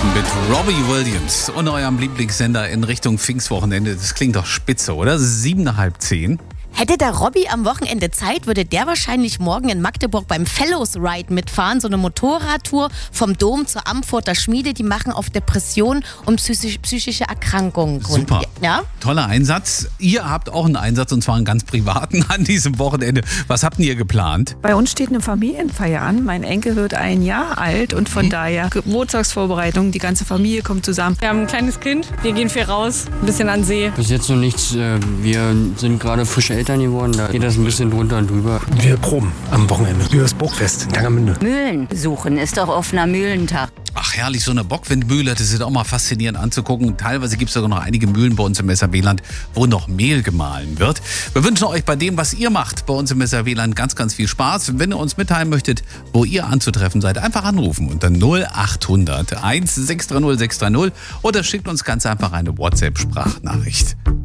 mit Robbie Williams und eurem Lieblingssender in Richtung Pfingstwochenende. Das klingt doch spitze, oder? 7:30. Hätte der Robby am Wochenende Zeit, würde der wahrscheinlich morgen in Magdeburg beim Fellows Ride mitfahren. So eine Motorradtour vom Dom zur Amforter Schmiede. Die machen auf Depressionen und psychische Erkrankungen. Super. Ja? Toller Einsatz. Ihr habt auch einen Einsatz, und zwar einen ganz privaten an diesem Wochenende. Was habt ihr geplant? Bei uns steht eine Familienfeier an. Mein Enkel wird 1 Jahr alt und von daher Geburtstagsvorbereitung. Die ganze Familie kommt zusammen. Wir haben ein kleines Kind. Wir gehen viel raus, ein bisschen an See. Bis jetzt noch nichts. Wir sind gerade frisch Eltern geworden, da geht das ein bisschen drunter und drüber. Wir proben am Wochenende für das Burgfest in Tangermünde. Mühlen besuchen ist doch offener Mühlentag. Ach herrlich, so eine Bockwindmühle, das ist auch mal faszinierend anzugucken. Teilweise gibt es sogar noch einige Mühlen bei uns im SRW-Land, wo noch Mehl gemahlen wird. Wir wünschen euch bei dem, was ihr macht, bei uns im SRW-Land ganz, ganz viel Spaß. Wenn ihr uns mitteilen möchtet, wo ihr anzutreffen seid, einfach anrufen unter 0800 1630 630 oder schickt uns ganz einfach eine WhatsApp-Sprachnachricht.